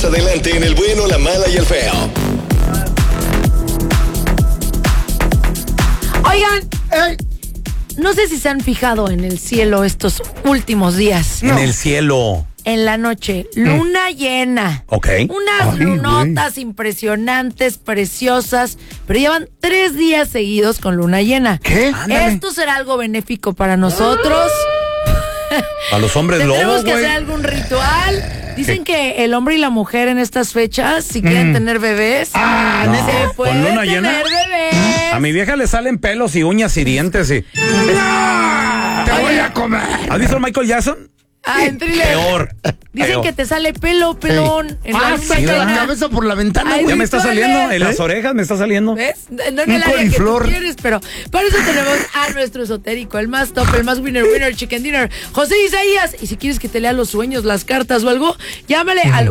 adelante en El Bueno, la Mala y el Feo. Oigan, no sé si se han fijado en el cielo estos últimos días. En el cielo. En la noche, luna llena. Ok. Unas lunotas impresionantes, preciosas, pero llevan 3 días seguidos con luna llena. ¿Qué? ¿Esto será algo benéfico para nosotros? A los hombres lobos, ¿Tenemos que güey. hacer algún ritual? Dicen que el hombre y la mujer en estas fechas, si quieren tener bebés, se pueden ¿Con luna tener llena? bebés. A mi vieja le salen pelos y uñas y dientes y... ¡Te voy a comer! ¿Has visto a Michael Jackson? En Thriller. Peor. Dicen Peor. que te sale pelón. En la luna Saca la llena. cabeza por la ventana, Ay, güey. Ya me está rituales. saliendo, en las orejas me está saliendo. ¿Ves? No en el Un área que tú coliflor. quieres, pero para eso tenemos a nuestro esotérico, el más top, el más winner, chicken dinner, José Isaías. Y si quieres que te lea los sueños, las cartas o algo, llámale al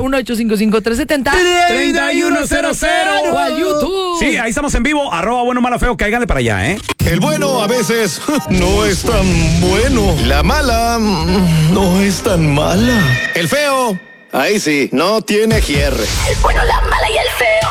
1-855-370-3100 o al YouTube. Sí, ahí estamos en vivo, @bueno malo feo, cáiganle para allá, ¿eh? El bueno a veces no es tan bueno. La mala no es tan mala. El feo, ahí sí, no tiene cierre. El bueno, la mala y el feo.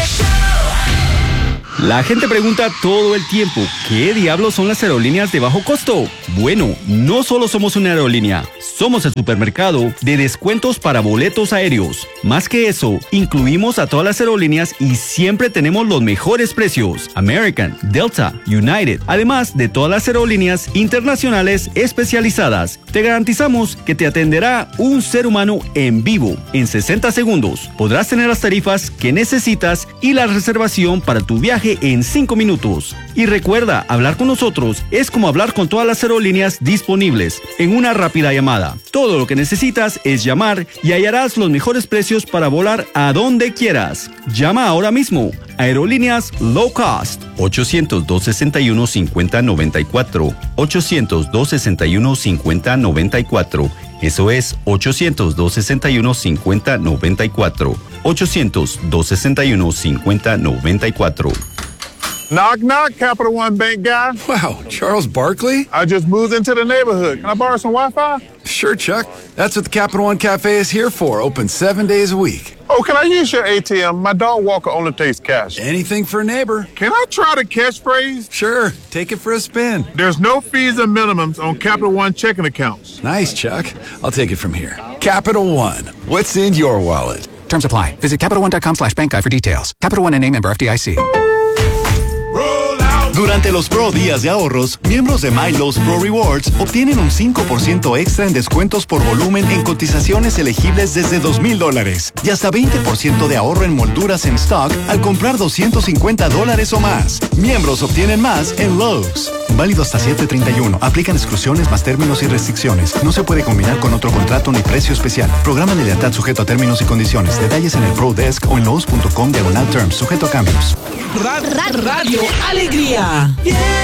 La gente pregunta todo el tiempo, ¿qué diablos son las aerolíneas de bajo costo? Bueno, no solo somos una aerolínea, somos el supermercado de descuentos para boletos aéreos. Más que eso, incluimos a todas las aerolíneas y siempre tenemos los mejores precios. American, Delta, United, además de todas las aerolíneas internacionales especializadas. Te garantizamos que te atenderá un ser humano en vivo en 60 segundos. Podrás tener las tarifas que necesitas y la reservación para tu viaje en 5 minutos. Y recuerda, hablar con nosotros es como hablar con todas las aerolíneas disponibles en una rápida llamada. Todo lo que necesitas es llamar y hallarás los mejores precios para volar a donde quieras. Llama ahora mismo. Aerolíneas Low Cost. 800-261-5094. 800-261-5094. Eso es 800-261-5094. 800-261-5094. Knock, knock, Capital One Bank guy. Wow, Charles Barkley? I just moved into the neighborhood. Can I borrow some Wi-Fi? Sure, Chuck. That's what the Capital One Cafe is here for, open 7 days a week. Oh, can I use your ATM? My dog walker only takes cash. Anything for a neighbor. Can I try the catchphrase? Sure, take it for a spin. There's no fees and minimums on Capital One checking accounts. Nice, Chuck. I'll take it from here. Capital One. What's in your wallet? Terms apply. Visit CapitalOne.com/bankguide for details. Capital One NA, member FDIC. Durante los Pro Días de Ahorros, miembros de MyLowe's Pro Rewards obtienen un 5% extra en descuentos por volumen en cotizaciones elegibles desde $2,000 y hasta 20% de ahorro en molduras en stock al comprar $250 o más. Miembros obtienen más en Lowe's. Válido hasta 7/31. Aplican exclusiones más términos y restricciones. No se puede combinar con otro contrato ni precio especial. Programa de lealtad sujeto a términos y condiciones. Detalles en el Pro Desk o en Lowe's.com/terms. Sujeto a cambios. Radio Alegría.